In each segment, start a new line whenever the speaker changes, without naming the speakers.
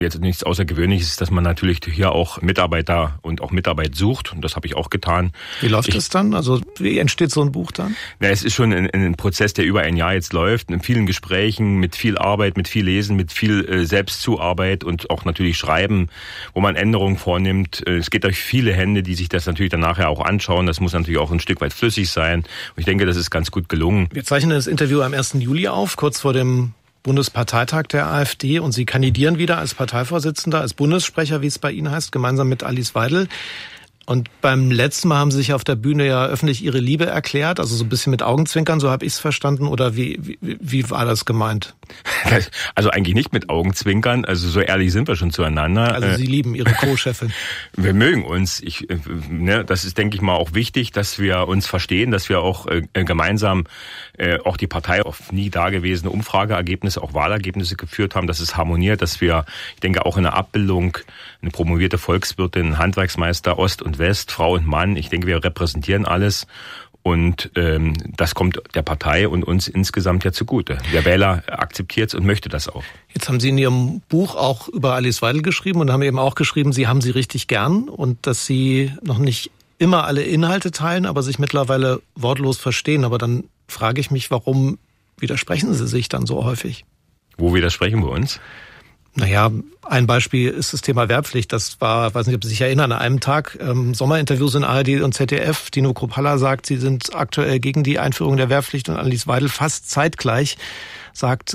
Jetzt nichts Außergewöhnliches ist, dass man natürlich hier auch Mitarbeiter und auch Mitarbeit sucht. Und das habe ich auch getan.
Wie läuft es dann? Also wie entsteht so ein Buch dann?
Ja, es ist schon ein Prozess, der über ein Jahr jetzt läuft. In vielen Gesprächen, mit viel Arbeit, mit viel Lesen, mit viel Selbstzuarbeit und auch natürlich Schreiben, wo man Änderungen vornimmt. Es geht durch viele Hände, die sich das natürlich dann nachher auch anschauen. Das muss natürlich auch ein Stück weit flüssig sein. Und ich denke, das ist ganz gut gelungen.
Wir zeichnen das Interview am 1. Juli auf, kurz vor dem Bundesparteitag der AfD, und Sie kandidieren wieder als Parteivorsitzender, als Bundessprecher, wie es bei Ihnen heißt, gemeinsam mit Alice Weidel. Und beim letzten Mal haben Sie sich auf der Bühne ja öffentlich Ihre Liebe erklärt, also so ein bisschen mit Augenzwinkern, so habe ich es verstanden, oder wie war das gemeint?
Also eigentlich nicht mit Augenzwinkern, also so ehrlich sind wir schon zueinander.
Also Sie lieben Ihre Co-Chefin.
Wir mögen uns. Das ist, denke ich mal, auch wichtig, dass wir uns verstehen, dass wir auch gemeinsam auch die Partei auf nie dagewesene Umfrageergebnisse, auch Wahlergebnisse geführt haben, dass es harmoniert, dass wir, ich denke, auch in der Abbildung eine promovierte Volkswirtin, Handwerksmeister, Ost und West, Frau und Mann, ich denke, wir repräsentieren alles. Und das kommt der Partei und uns insgesamt ja zugute. Der Wähler akzeptiert es und möchte das auch.
Jetzt haben Sie in Ihrem Buch auch über Alice Weidel geschrieben und haben eben auch geschrieben, Sie haben sie richtig gern und dass Sie noch nicht immer alle Inhalte teilen, aber sich mittlerweile wortlos verstehen. Aber dann frage ich mich, warum widersprechen Sie sich dann so häufig?
Wo widersprechen wir uns?
Naja, ein Beispiel ist das Thema Wehrpflicht. Das war, weiß nicht, ob Sie sich erinnern, an einem Tag Sommerinterviews in ARD und ZDF. Dino Kruppalla sagt, Sie sind aktuell gegen die Einführung der Wehrpflicht, und Alice Weidel fast zeitgleich sagt,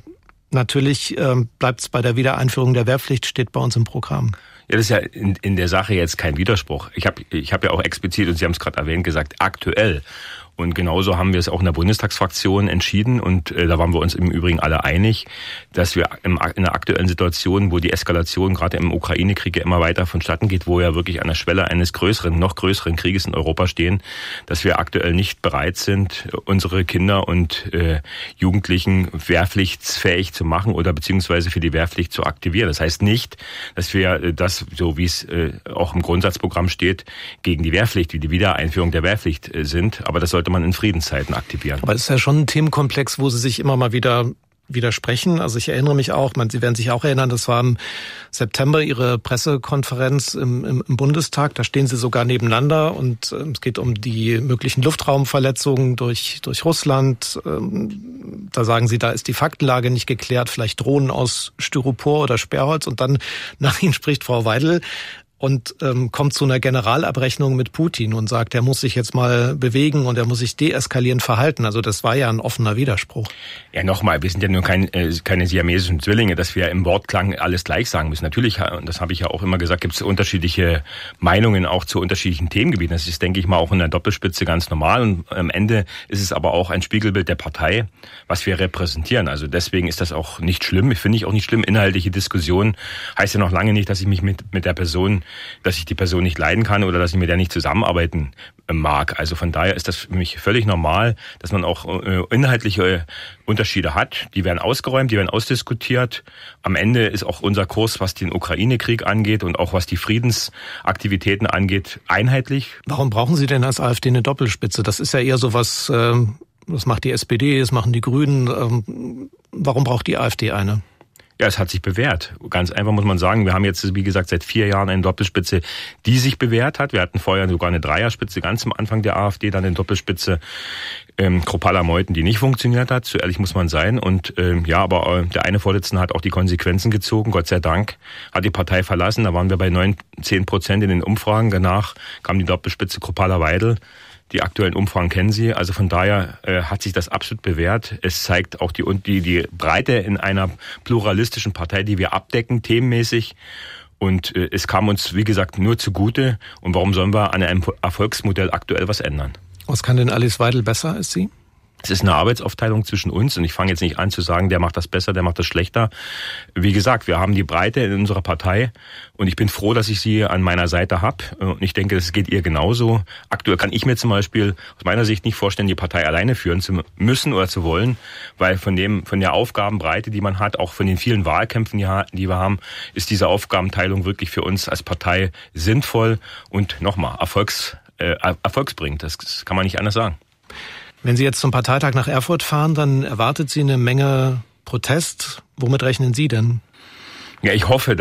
natürlich bleibt es bei der Wiedereinführung der Wehrpflicht, steht bei uns im Programm.
Ja, das ist ja in der Sache jetzt kein Widerspruch. Ich hab ja auch explizit, und Sie haben es gerade erwähnt, gesagt, aktuell. Und genauso haben wir es auch in der Bundestagsfraktion entschieden, und da waren wir uns im Übrigen alle einig, dass wir in der aktuellen Situation, wo die Eskalation gerade im Ukraine-Krieg ja immer weiter vonstatten geht, wo wir wirklich an der Schwelle eines noch größeren Krieges in Europa stehen, dass wir aktuell nicht bereit sind, unsere Kinder und Jugendlichen wehrpflichtsfähig zu machen oder beziehungsweise für die Wehrpflicht zu aktivieren. Das heißt nicht, dass wir das, so wie es auch im Grundsatzprogramm steht, gegen die Wehrpflicht, wie die Wiedereinführung der Wehrpflicht sind, aber das sollte man in Friedenszeiten aktivieren.
Aber es ist ja schon ein Themenkomplex, wo Sie sich immer mal wieder widersprechen. Also ich erinnere mich auch, Sie werden sich auch erinnern, das war im September Ihre Pressekonferenz im Bundestag. Da stehen Sie sogar nebeneinander, und es geht um die möglichen Luftraumverletzungen durch Russland. Da sagen Sie, da ist die Faktenlage nicht geklärt, vielleicht Drohnen aus Styropor oder Sperrholz. Und dann nach Ihnen spricht Frau Weidel und kommt zu einer Generalabrechnung mit Putin und sagt, er muss sich jetzt mal bewegen und er muss sich deeskalierend verhalten. Also das war ja ein offener Widerspruch.
Ja, nochmal, wir sind ja nur keine siamesischen Zwillinge, dass wir im Wortklang alles gleich sagen müssen. Natürlich, und das habe ich ja auch immer gesagt, gibt es unterschiedliche Meinungen auch zu unterschiedlichen Themengebieten. Das ist, denke ich mal, auch in der Doppelspitze ganz normal. Und am Ende ist es aber auch ein Spiegelbild der Partei, was wir repräsentieren. Also deswegen ist das auch nicht schlimm. Finde ich auch nicht schlimm. Inhaltliche Diskussion heißt ja noch lange nicht, dass ich mich mit der Person, dass ich die Person nicht leiden kann oder dass ich mit der nicht zusammenarbeiten mag. Also von daher ist das für mich völlig normal, dass man auch inhaltliche Unterschiede hat. Die werden ausgeräumt, die werden ausdiskutiert. Am Ende ist auch unser Kurs, was den Ukraine-Krieg angeht und auch was die Friedensaktivitäten angeht, einheitlich.
Warum brauchen Sie denn als AfD eine Doppelspitze? Das ist ja eher so was, das macht die SPD, das machen die Grünen. Warum braucht die AfD eine?
Ja, es hat sich bewährt. Ganz einfach muss man sagen, wir haben jetzt, wie gesagt, seit 4 Jahren eine Doppelspitze, die sich bewährt hat. Wir hatten vorher sogar eine Dreierspitze ganz am Anfang der AfD, dann eine Doppelspitze Kruppalla-Meuthen, die nicht funktioniert hat. So ehrlich muss man sein. Und aber der eine Vorsitzende hat auch die Konsequenzen gezogen. Gott sei Dank hat die Partei verlassen. Da waren wir bei 9-10% in den Umfragen. Danach kam die Doppelspitze Kruppalla-Weidel. Die aktuellen Umfragen kennen Sie. Also von daher hat sich das absolut bewährt. Es zeigt auch die Breite in einer pluralistischen Partei, die wir abdecken, themenmäßig. Und es kam uns, wie gesagt, nur zugute. Und warum sollen wir an einem Erfolgsmodell aktuell was ändern?
Was kann denn Alice Weidel besser als Sie?
Es ist eine Arbeitsaufteilung zwischen uns, und ich fange jetzt nicht an zu sagen, der macht das besser, der macht das schlechter. Wie gesagt, wir haben die Breite in unserer Partei, und ich bin froh, dass ich sie an meiner Seite habe, und ich denke, es geht ihr genauso. Aktuell kann ich mir zum Beispiel aus meiner Sicht nicht vorstellen, die Partei alleine führen zu müssen oder zu wollen, weil von der Aufgabenbreite, die man hat, auch von den vielen Wahlkämpfen, die wir haben, ist diese Aufgabenteilung wirklich für uns als Partei sinnvoll und nochmal erfolgsbringend. Das kann man nicht anders sagen.
Wenn Sie jetzt zum Parteitag nach Erfurt fahren, dann erwartet Sie eine Menge Protest. Womit rechnen Sie denn?
Ja, ich hoffe,